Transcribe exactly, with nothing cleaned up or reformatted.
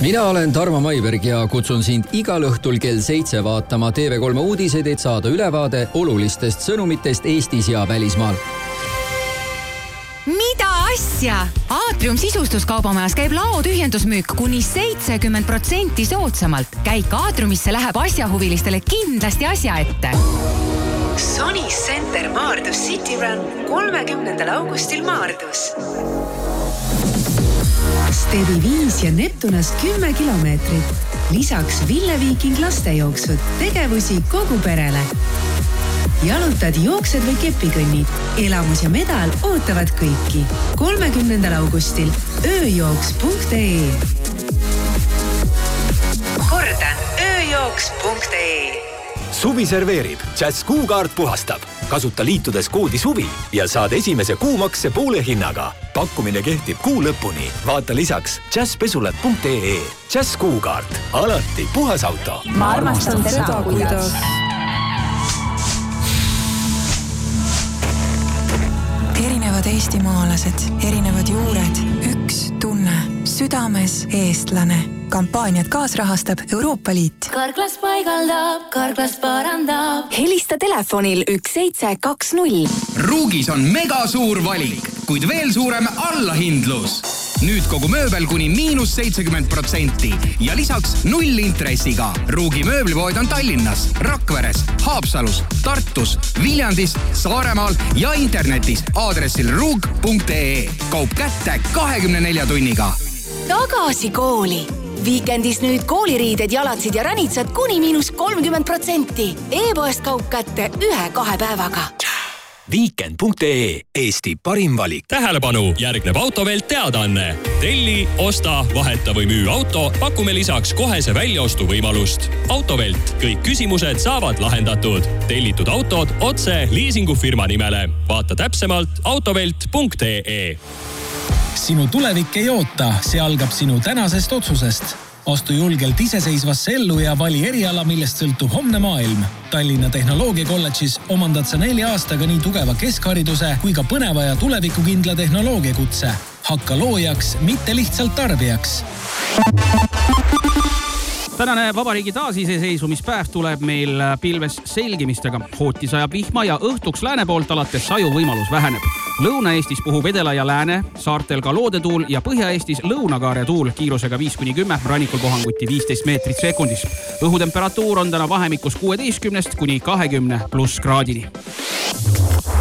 Mina olen Tarmo Maiberg ja kutsun sind igal õhtul kell seitse vaatama T V kolme uudiseid, et saada ülevaade olulistest sõnumitest Eestis ja välismaal. Mida asja? Aatrium sisustuskaubamajas käib laotühjendusmüük kuni seitsekümmend protsenti soodsamalt. Käik Aatriumisse läheb asjahuvilistele kindlasti asja ette. Sony Center Maardus City Run kolmekümnendal augustil Maardus. Stevi viis ja Neptunast kümme kilomeetrit. Lisaks Ville Viiking lastejooksud, tegevusi kogu perele. Jalutad, jooksed või kepikõnnid. Elamus ja medal ootavad kõiki. kolmekümnendal augustil ööjooks punkt ee. Kordan, ööjooks punkt ee. Suvi serveerib, Jazz Kuukaart puhastab. Kasuta liitudes koodi suvi ja saad esimese kuumakse poole hinnaga. Pakkumine kehtib kuu lõpuni. Vaata lisaks jazz pesulat punkt ee. Jazz Kuukaart. Alati puhas auto. Ma armastan seda, kuidas. Erinevad eestimaalased, erinevad juured, üks tunne, südames eestlane. Kampaaniat kaasrahastab Euroopa Liit. Karklas paigaldab, Karklas parandab. Helista telefonil üks seitse kaks null. Ruugis on mega suur valik, kuid veel suurem allahindlus. Nüüd kogu mööbel kuni miinus seitsekümmend protsenti ja lisaks null intressiga. Ruugi mööblipood on Tallinnas, Rakveres, Haapsalus, Tartus, Viljandis, Saaremaal ja internetis aadressil ruug punkt ee. Kaup kätte kahekümne nelja tunniga. Tagasi kooli. Viikendis nüüd kooliriided, jalatsid ja ranitsad kuni miinus kolmkümmend protsenti. E-poest kaup kätte ühe-kahe päevaga. Viikend punkt ee. Eesti parim valik. Tähelepanu, järgneb Autovelt teadaanne. Telli, osta, vaheta või müü auto, pakume lisaks kohese väljaostu võimalust. Autovelt, kõik küsimused saavad lahendatud. Tellitud autod otse liisingufirma nimele. Vaata täpsemalt autovelt punkt ee. Sinu tulevik ei oota, see algab sinu tänasest otsusest. Astu julgelt iseseisvasse ellu ja vali eriala, millest sõltub homne maailm. Tallinna Tehnoloogiakolledžis omandad sa nelja aastaga nii tugeva keskhariduse kui ka põneva ja tulevikukindla tehnoloogiakutse. Hakka loojaks, mitte lihtsalt tarbijaks. Tänane vabariigi taasiseseisumispäev tuleb meil pilves selgimistega. Hooti sajab vihma ja õhtuks lääne poolt alates saju võimalus väheneb. Lõuna-Eestis puhub edela ja lääne, saartel ka loodetuul ja Põhja-Eestis lõunakaare tuul kiirusega viis kuni kümme, rannikul puhanguti viisteist meetrit sekundis. Õhutemperatuur on täna vahemikus kuueteistkümnest kuni kahekümne pluss kraadini.